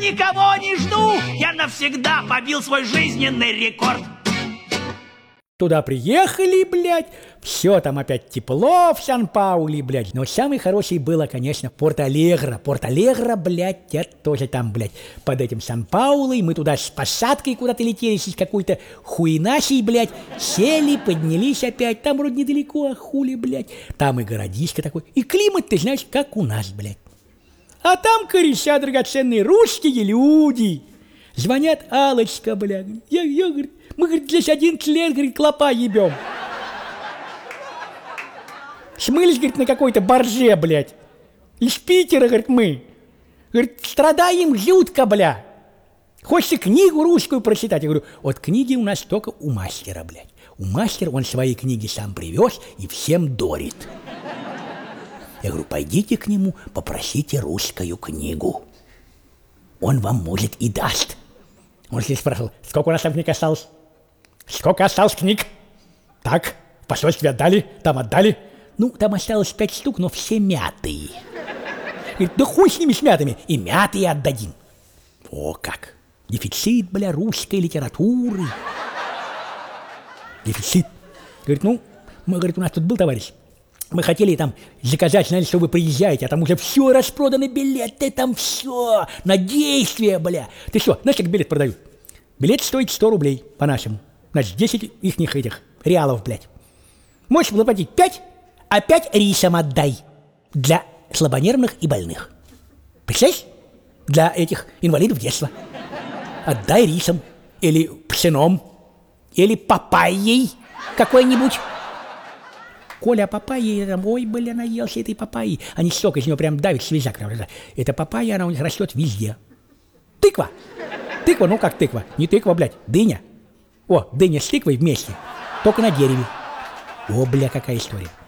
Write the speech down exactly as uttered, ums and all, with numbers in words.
никого не жду. Я навсегда побил свой жизненный рекорд. Туда приехали, блядь, все там опять тепло в Сан-Пауле, блядь. Но самый хороший было, конечно, Порт-Алегро. Порт-Алегро, блядь, я тоже там, блядь, под этим Сан-Паулой. Мы туда с посадкой куда-то летели, с какой-то хуйнасей, блядь. Сели, поднялись опять. Там вроде недалеко, а хули, блядь. Там и городишко такой. И климат, ты знаешь, как у нас, блядь. А там кореша драгоценные русские люди. Звонят: Аллочка, блядь. Я, я, говорит, мы, говорит, здесь одиннадцать лет, говорит, клопа ебем. Смылись, говорит, на какой-то борже, блядь. Из Питера, говорит, мы. Говорит, страдаем жутко, бля. Хочется книгу русскую прочитать. Я говорю, вот книги у нас только у мастера, блядь. У мастера он свои книги сам привез и всем дорит. Я говорю, пойдите к нему, попросите русскую книгу. Он вам, может, и даст. Он здесь спрашивал, сколько у нас там книг осталось? Сколько осталось книг? Так, в посольстве отдали, там отдали. Ну, там осталось пять штук, но все мятые. Говорит, да хуй с ними, с мятыми, и мятые отдадим. О, как! Дефицит, бля, русской литературы. Дефицит. Говорит, ну, мы, говорит, у нас тут был товарищ. Мы хотели там заказать, знаете, что вы приезжаете, а там уже все распроданы билеты, там все на действие, бля. Ты что, знаешь, как билет продают? Билет стоит сто рублей по-нашему. Значит, десять ихних этих реалов, блядь. Можешь заплатить пять, а пять рисом отдай для слабонервных и больных. Представляешь? Для этих инвалидов детства. Отдай рисом, или пшеном, или папайей какой-нибудь. Коля папайи, ой, бля, наелся этой папайи. Они сок из него прям давит, связак. Эта папайя, она у них растет везде. Тыква. Тыква, ну как тыква? Не тыква, блядь, дыня. О, дыня с тыквой вместе, только на дереве. О, бля, какая история.